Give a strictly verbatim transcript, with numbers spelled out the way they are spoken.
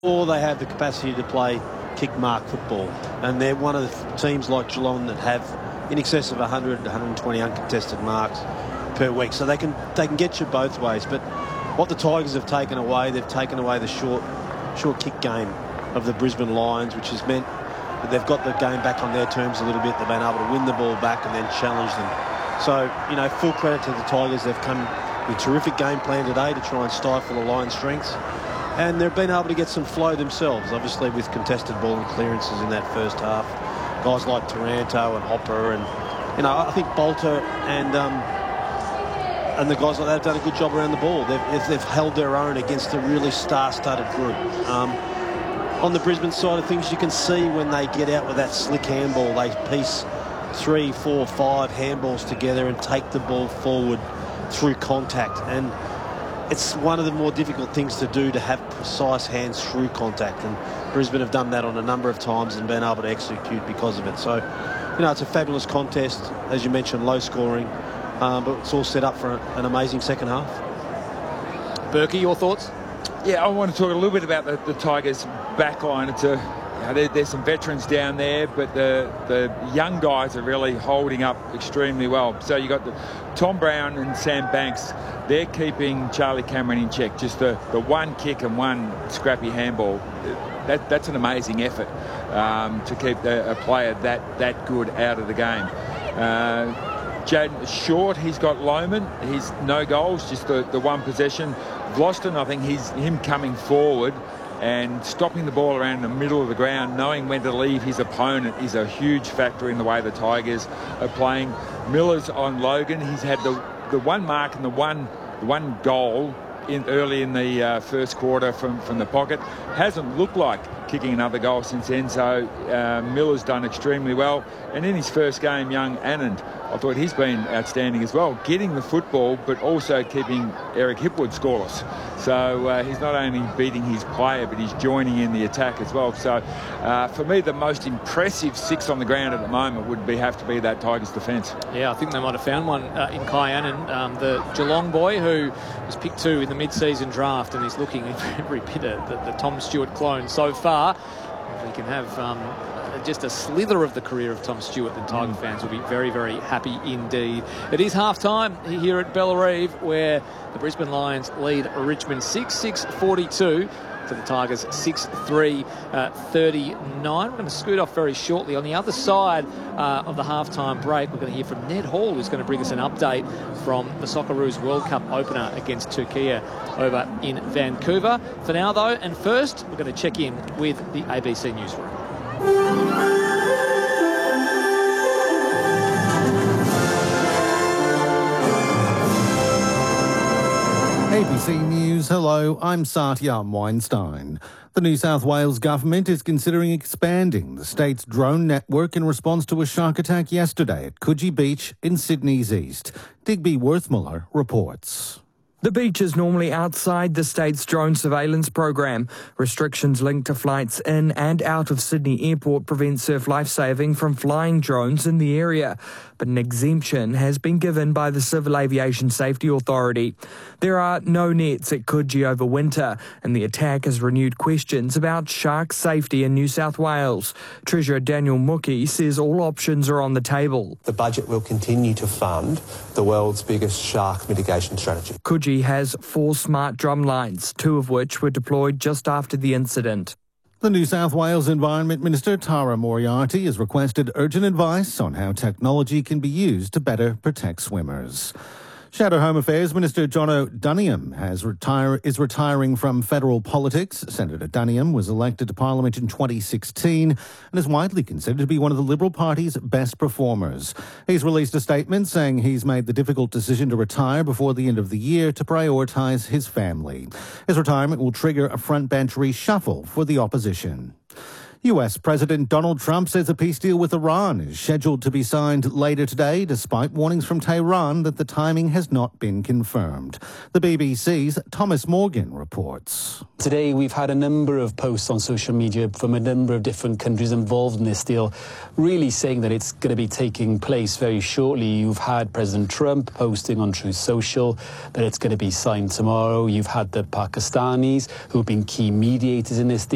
or they have the capacity to play kick mark football. And they're one of the teams like Geelong that have in excess of one hundred, one hundred twenty uncontested marks per week. So they can they can get you both ways. But what the Tigers have taken away, they've taken away the short short kick game of the Brisbane Lions, which has meant that they've got the game back on their terms a little bit. They've been able to win the ball back and then challenge them. So, you know, full credit to the Tigers. They've come with a terrific game plan today to try and stifle the Lions' strengths. And they've been able to get some flow themselves, obviously with contested ball and clearances in that first half. Guys like Taranto and Hopper and, you know, I think Bolter and um, and the guys like that have done a good job around the ball. They've, they've held their own against a really star-studded group. Um, on the Brisbane side of things, you can see when they get out with that slick handball, they piece three, four, five handballs together and take the ball forward through contact. And it's one of the more difficult things to do, to have precise hands through contact. And Brisbane have done that on a number of times and been able to execute because of it. So, you know, it's a fabulous contest. As you mentioned, low scoring, um, but it's all set up for an amazing second half. Berkey, your thoughts? Yeah, I want to talk a little bit about the, the Tigers' backline. It's a, you know, there, there's some veterans down there, but the, the young guys are really holding up extremely well. So you got the Tom Brown and Sam Banks. They're keeping Charlie Cameron in check. Just the, the one kick and one scrappy handball. That, that's an amazing effort um, to keep the, a player that, that good out of the game. Uh, Jaden Short, he's got Lohman. He's no goals, just the, the one possession. Vlosten, I think he's him coming forward and stopping the ball around in the middle of the ground, knowing when to leave his opponent, is a huge factor in the way the Tigers are playing. Miller's on Logan. He's had the, the one mark and the one, the one goal in early in the uh, first quarter from, from the pocket. Hasn't looked like kicking another goal since then, so uh, Miller's done extremely well. And in his first game, young Anand, I thought he's been outstanding as well, getting the football but also keeping Eric Hipwood scoreless. So uh, he's not only beating his player, but he's joining in the attack as well. So uh, for me, the most impressive six on the ground at the moment would be have to be that Tigers defence. Yeah, I think they might have found one uh, in Kai Anand, um, the Geelong boy who was picked two in the mid-season draft, and he's looking every bit at the, the Tom Stewart clone so far. If we can have um, just a slither of the career of Tom Stewart, then Tiger fans will be very, very happy indeed. It is half-time here at Bellarive, where the Brisbane Lions lead Richmond six six forty-two to the Tigers six three thirty-nine. We're going to scoot off very shortly. On the other side uh, of the half-time break, we're going to hear from Ned Hall, who's going to bring us an update from the Socceroos World Cup opener against Turkey over in Vancouver. For now, though, and first, we're going to check in with the A B C Newsroom. A B C News, hello, I'm Satyam Weinstein. The New South Wales government is considering expanding the state's drone network in response to a shark attack yesterday at Coogee Beach in Sydney's east. Digby Worthmuller reports. The beach is normally outside the state's drone surveillance program. Restrictions linked to flights in and out of Sydney Airport prevent Surf Lifesaving from flying drones in the area. But an exemption has been given by the Civil Aviation Safety Authority. There are no nets at Coogee over winter, and the attack has renewed questions about shark safety in New South Wales. Treasurer Daniel Mookie says all options are on the table. The budget will continue to fund the world's biggest shark mitigation strategy. Coogee has four smart drum lines, two of which were deployed just after the incident. The New South Wales Environment Minister Tara Moriarty has requested urgent advice on how technology can be used to better protect swimmers. Shadow Home Affairs Minister Jono Duniam has retire, is retiring from federal politics. Senator Duniam was elected to Parliament in twenty sixteen and is widely considered to be one of the Liberal Party's best performers. He's released a statement saying he's made the difficult decision to retire before the end of the year to prioritise his family. His retirement will trigger a front-bench reshuffle for the opposition. U S President Donald Trump says a peace deal with Iran is scheduled to be signed later today, despite warnings from Tehran that the timing has not been confirmed. The B B C's Thomas Morgan reports. Today we've had a number of posts on social media from a number of different countries involved in this deal, really saying that it's going to be taking place very shortly. You've had President Trump posting on Truth Social that it's going to be signed tomorrow. You've had the Pakistanis who've been key mediators in this deal.